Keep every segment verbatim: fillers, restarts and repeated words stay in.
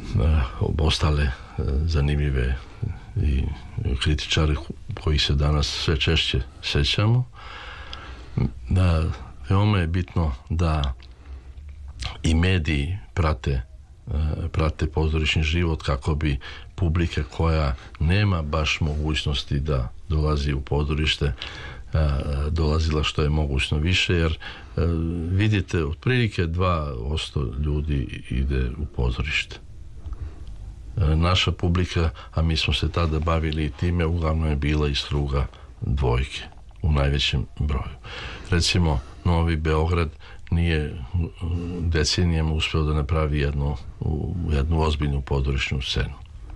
ostale zanimljive i kritičare koji se danas sve češće sećamo. Da, veoma je bitno da i mediji prate prate pozorišni život kako bi publika koja nema baš mogućnosti da dolazi u pozorište dolazila što je mogućno više, jer vidite, otprilike dva posto ljudi ide u pozorište. Naša publika, a mi smo se tada bavili i time, uglavnom je bila iz kruga dvojke u najvećem broju. Recimo, Novi Beograd nije decenijama uspeo da napravi jednu, jednu ozbiljnu pozorišnu scenu.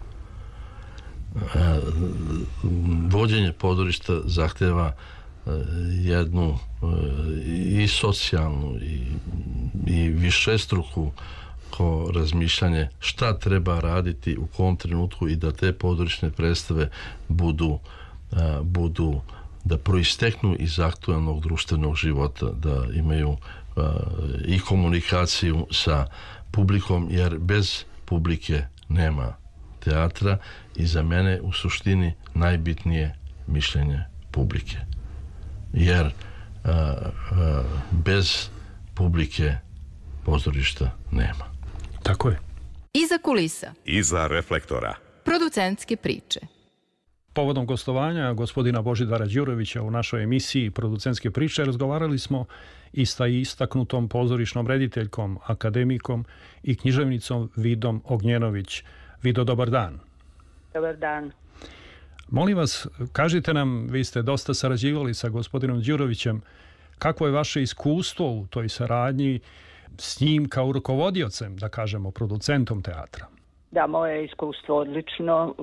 Vođenje pozorišta zahteva jednu i socijalnu i, i višestruku ko razmišljanje šta treba raditi u kom trenutku i da te pozorišne predstave budu, budu da proisteknu iz aktualnog društvenog života, da imaju i komunikaciju sa publikom, jer bez publike nema teatra i za mene u suštini najbitnije mišljenje publike. Jer a, a, bez publike pozorišta nema. Tako je. Iza kulisa. Iza reflektora. Producentske priče. Povodom gostovanja gospodina Božidara Đurovića u našoj emisiji Producentske priče razgovarali smo i sa istaknutom pozorišnom rediteljkom, akademikom i književnicom Vidom Ognjenović. Vido, dobar dan. Dobar dan. Molim vas, kažite nam, vi ste dosta sarađivali sa gospodinom Đurovićem, kako je vaše iskustvo u toj saradnji s njim kao rukovodiocem, da kažemo, producentom teatra? Da, moje iskustvo odlično,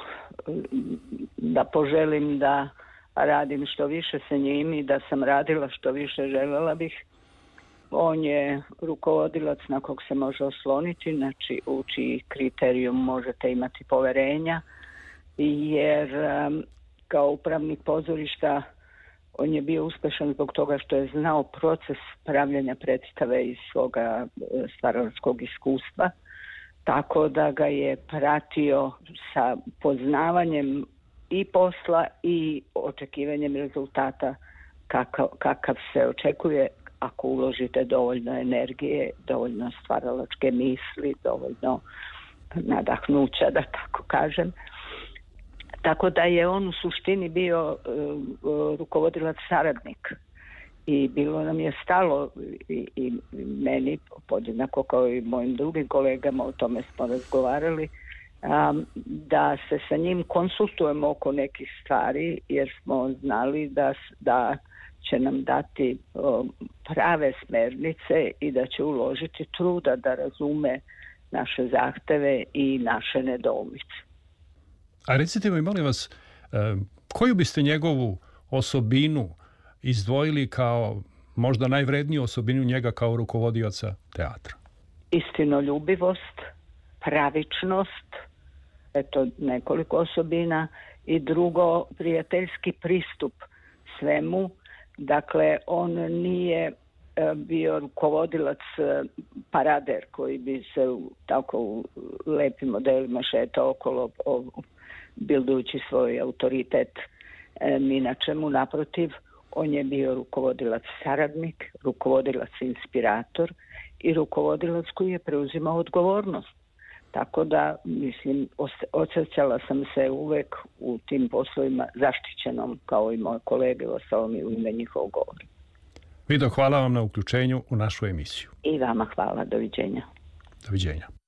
da poželim da radim što više sa njim i da sam radila što više željela bih. On je rukovodilac na kog se može osloniti, znači u čiji kriterijum možete imati poverenja, jer kao upravnik pozorišta on je bio uspešan zbog toga što je znao proces pravljanja predstave iz svoga stvaralačkog iskustva, tako da ga je pratio sa poznavanjem i posla i očekivanjem rezultata kakav, kakav se očekuje ako uložite dovoljno energije, dovoljno stvaralačke misli, dovoljno nadahnuća, da tako kažem. Tako da je on u suštini bio uh, rukovodilac saradnik i bilo nam je stalo i, i meni podjednako kao i mojim drugim kolegama, o tome smo razgovarali, um, da se sa njim konsultujemo oko nekih stvari, jer smo znali da, da će nam dati um, prave smernice i da će uložiti truda da razume naše zahteve i naše nedoumice. A recite mi, molim vas, koju biste njegovu osobinu izdvojili kao možda najvredniju osobinu njega kao rukovodioca teatra? Istinoljubivost, pravičnost, eto nekoliko osobina, i drugo, prijateljski pristup svemu. Dakle, on nije bio rukovodilac parader koji bi se tako u lepim modelima šetao okolo bildujući svoj autoritet ni na čemu. Naprotiv, on je bio rukovodilac saradnik, rukovodilac inspirator i rukovodilac koji je preuzimao odgovornost. Tako da, mislim, osjećala sam se uvek u tim poslovima zaštićenom, kao i moje kolege, ostalom i u ime njihovog govora. Vido, hvala vam na uključenju u našu emisiju. I vama hvala, doviđenja. Doviđenja.